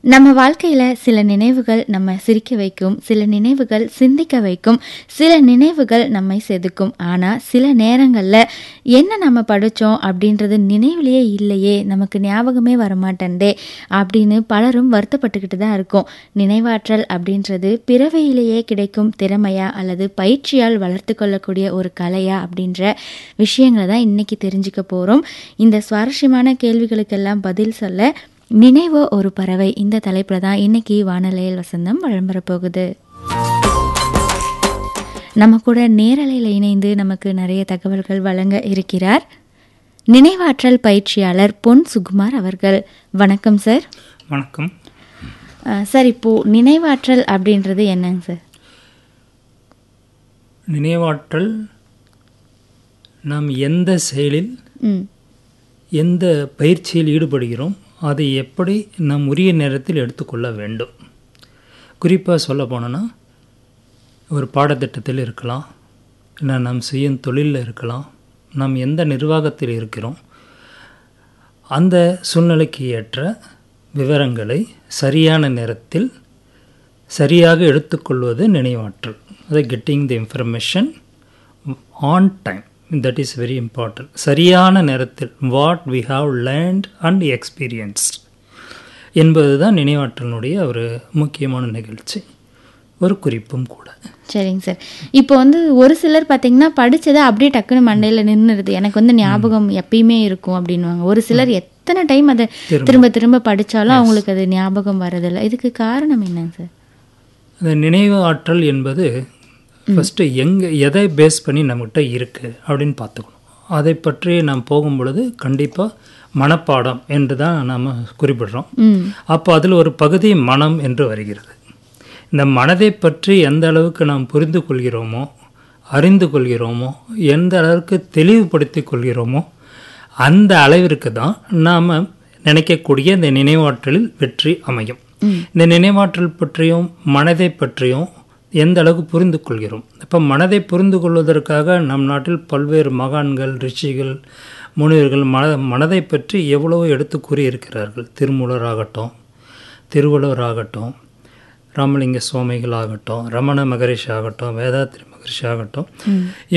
நம்ம வாழ்க்கையில சில நினைவுகள் நம்ம சிரிக்க வைக்கும், சில நினைவுகள் சிந்திக்க வைக்கும், சில நினைவுகள் நம்மை செதுக்கும். ஆனா சில நேரங்கள்ல என்ன நம்ம படிச்சோம் அப்படின்றது நினைவிலேயே இல்லையே, நமக்கு ஞாபகமே வரமாட்டேன்தே அப்படின்னு பலரும் வருத்தப்பட்டுக்கிட்டு தான் இருக்கோம். நினைவாற்றல் அப்படின்றது பிறவியிலேயே கிடைக்கும் திறமையா அல்லது பயிற்சியால் வளர்த்து கொள்ளக்கூடிய ஒரு கலையா அப்படின்ற விஷயங்களை தான் இன்னைக்கு தெரிஞ்சுக்க போறோம். இந்த சுவாரஸ்யமான கேள்விகளுக்கெல்லாம் பதில் சொல்ல நினைவோ ஒரு பறவை இந்த தலைப்புல தான் இன்னைக்கு வானலையில் வசந்தம் வளம்பெற போகுது. நம்ம கூட நேரலையில் இணைந்து நமக்கு நிறைய தகவல்கள் வழங்க இருக்கிறார் நினைவாற்றல் பயிற்சியாளர் பொன் சுகுமார் அவர்கள். வணக்கம் சார். வணக்கம் சார், இப்போ நினைவாற்றல் அப்படின்றது என்னங்க சார்? நினைவாற்றல் நாம் எந்த செயலில் எந்த பயிற்சியில் ஈடுபடுகிறோம் அதை எப்படி நாம் உரிய நேரத்தில் எடுத்துக்கொள்ள வேண்டும். குறிப்பாக சொல்ல போனோன்னா ஒரு பாடத்திட்டத்தில் இருக்கலாம், இல்லை நாம் செய்யும் தொழிலில் இருக்கலாம், நாம் எந்த நிர்வாகத்தில் இருக்கிறோம், அந்த சூழ்நிலைக்கு ஏற்ற விவரங்களை சரியான நேரத்தில் சரியாக எடுத்துக்கொள்வது நினைவாற்றல். அது getting the information on time, that is very important. சரியான நேரத்தில் what we have learned and experienced என்பது தான் நினைவாற்றலுடைய ஒரு முக்கியமான நிகழ்ச்சி, ஒரு குறிப்பும் கூட. சரிங்க சார். இப்போ ஒரு சிலர் பார்த்தீங்கன்னா படித்ததை அப்படியே டக்குன்னு மண்டையில் நின்றுடுது, எனக்கு ஞாபகம் எப்பயுமே இருக்கும் அப்படின்வாங்க. ஒரு சிலர் எத்தனை டைம் அதை திரும்ப திரும்ப படித்தாலும் அவங்களுக்கு அது ஞாபகம் வரதில்லை. இதுக்கு காரணம் என்னங்க சார்? அந்த நினைவு ஆற்றல் என்பது ஃபஸ்ட்டு எதை பேஸ் பண்ணி நம்மகிட்ட இருக்குது அப்படின்னு பார்த்துக்கணும். அதை பற்றி நாம் போகும் பொழுது கண்டிப்பாக மனப்பாடம் என்று தான் நாம் குறிப்பிடுறோம். அப்போ அதில் ஒரு பகுதி மனம் என்று வருகிறது. இந்த மனதை பற்றி எந்த அளவுக்கு நாம் புரிந்து கொள்கிறோமோ, அறிந்து கொள்கிறோமோ, எந்த அளவுக்கு தெளிவுபடுத்தி கொள்கிறோமோ அந்த அளவிற்கு தான் நாம் நினைக்கக்கூடிய இந்த நினைவாற்றலில் வெற்றி அமையும். இந்த நினைவாற்றல் பற்றியும் மனதை பற்றியும் எந்த அளவுக்கு புரிந்து கொள்கிறோம். இப்போ மனதை புரிந்து கொள்வதற்காக நம் நாட்டில் பல்வேறு மகான்கள், ரிஷிகள், முனிவர்கள் மனதை பற்றி எவ்வளவோ எடுத்து கூறியிருக்கிறார்கள். திருமூலர் ஆகட்டும், திருவள்ளுவர் ஆகட்டும், ராமலிங்க சுவாமிகள் ஆகட்டும், ரமண மகரிஷி ஆகட்டும், வேதாத்ரி மகரிஷி ஆகட்டும்,